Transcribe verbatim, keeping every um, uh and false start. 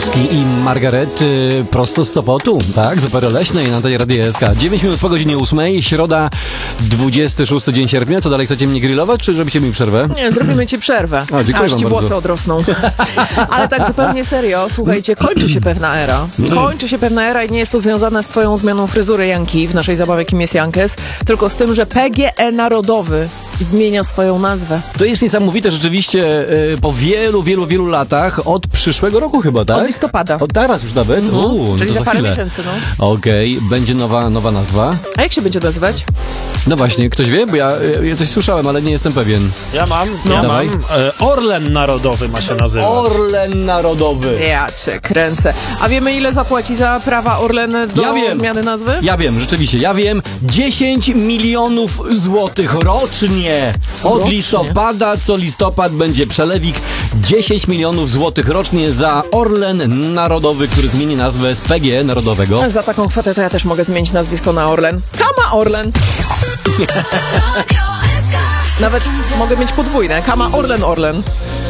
i Margaret y, prosto z Sopotu, tak? Z Opery Leśnej na antenie Radia S K. dziewięć minut po godzinie ósmej, środa, dwudziesty szósty dzień sierpnia. Co dalej, chcecie mnie grillować, czy zrobicie mi przerwę? Nie, zrobimy ci przerwę. A, dziękuję Aż wam ci bardzo. włosy odrosną. Ale tak zupełnie serio, słuchajcie, kończy się pewna era. Kończy się pewna era i nie jest to związane z twoją zmianą fryzury Janki w naszej zabawie Kim jest Jankes, tylko z tym, że P G E Narodowy zmienia swoją nazwę. To jest niesamowite rzeczywiście y, po wielu, wielu, wielu latach, od przyszłego roku chyba, tak? Od listopada. Od teraz już nawet? Mhm. Uu, no Czyli to za za parę chwilę. miesięcy, no. Okej, będzie nowa, nowa nazwa. A jak się będzie nazywać? No właśnie, ktoś wie? Bo ja, ja coś słyszałem, ale nie jestem pewien. Ja mam, No. ja Dawaj. mam. E, Orlen Narodowy ma się nazywać. Orlen Narodowy. Ja cię kręcę. A wiemy, ile zapłaci za prawa Orlen do Ja wiem. zmiany nazwy? Ja wiem, rzeczywiście, ja wiem. dziesięć milionów złotych rocznie. Od Rocznie? listopada, co listopad będzie przelewik. dziesięć milionów złotych rocznie za Orlen Narodowy, który zmieni nazwę z P G E Narodowego. Za taką kwotę to ja też mogę zmienić nazwisko na Orlen. Kama Orlen. Nawet mogę mieć podwójne. Kama Orlen Orlen.